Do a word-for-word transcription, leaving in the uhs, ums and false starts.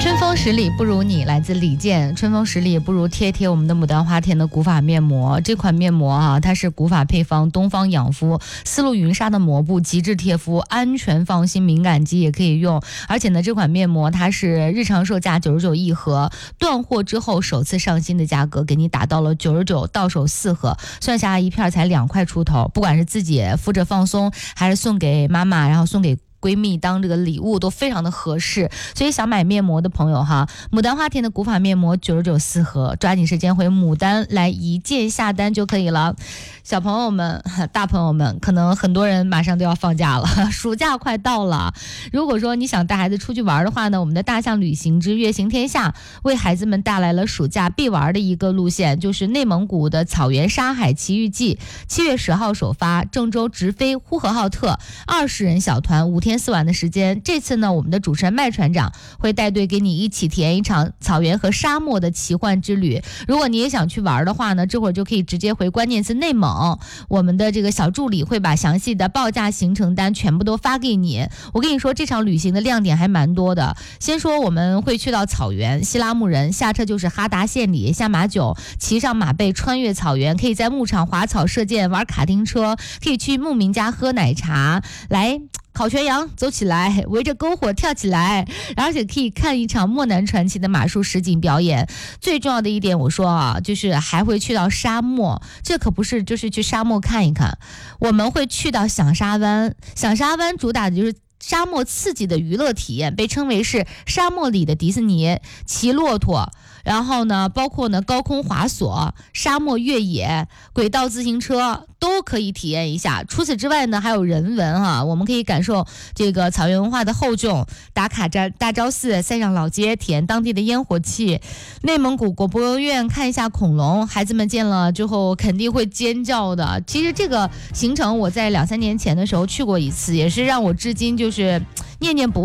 春风十里不如你，来自李健。春风十里不如贴贴我们的牡丹花田的古法面膜。这款面膜啊，它是古法配方，东方养肤，丝路云纱的膜布，极致贴肤，安全放心，敏感肌也可以用。而且呢，这款面膜它是日常售价九十九一盒，断货之后首次上新的价格，给你打到了九十九，到手四盒，算下来一片才两块出头。不管是自己敷着放松，还是送给妈妈，然后送给闺蜜当这个礼物都非常的合适，所以想买面膜的朋友哈，牡丹花田的古法面膜九十九四盒，抓紧时间回牡丹来一键下单就可以了。小朋友们、大朋友们，可能很多人马上都要放假了，暑假快到了。如果说你想带孩子出去玩的话呢，我们的大象旅行之悦行天下为孩子们带来了暑假必玩的一个路线，就是内蒙古的草原沙海奇遇记。七月十号首发，郑州直飞呼和浩特，二十人小团，五天四晚的时间。这次呢，我们的主持人麦船长会带队给你一起体验一场草原和沙漠的奇幻之旅。如果你也想去玩的话呢，这会儿就可以直接回关键词内蒙，我们的这个小助理会把详细的报价行程单全部都发给你。我跟你说，这场旅行的亮点还蛮多的。先说我们会去到草原，西拉木人，下车就是哈达县里，下马厩，骑上马背穿越草原，可以在牧场滑草射箭，玩卡丁车，可以去牧民家喝奶茶，来烤全羊，走起来，围着篝火跳起来，而且可以看一场漠南传奇的马术实景表演。最重要的一点，我说啊，就是还会去到沙漠，这可不是就是去沙漠看一看，我们会去到响沙湾。响沙湾主打的就是沙漠刺激的娱乐体验，被称为是沙漠里的迪士尼。骑骆驼，然后呢，包括呢高空滑索、沙漠越野、轨道自行车都可以体验一下。除此之外呢，还有人文啊，我们可以感受这个草原文化的厚重，打卡大大昭寺、塞上老街，体验当地的烟火气。内蒙古国博院看一下恐龙，孩子们见了之后肯定会尖叫的。其实这个行程我在两三年前的时候去过一次，也是让我至今就是念念不